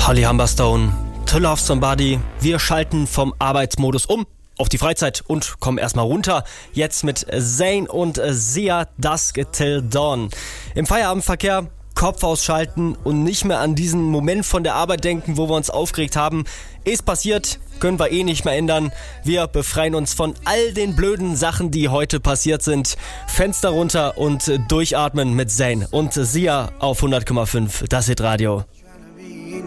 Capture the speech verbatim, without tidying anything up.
Holly Humberstone, To Love Somebody. Wir schalten vom Arbeitsmodus um auf die Freizeit und kommen erstmal runter. Jetzt mit Zayn und Sia, Dusk Till Dawn. Im Feierabendverkehr Kopf ausschalten und nicht mehr an diesen Moment von der Arbeit denken, wo wir uns aufgeregt haben. Ist passiert, können wir eh nicht mehr ändern. Wir befreien uns von all den blöden Sachen, die heute passiert sind. Fenster runter und durchatmen mit Zayn und Sia auf hundert Komma fünf, das Hitradio.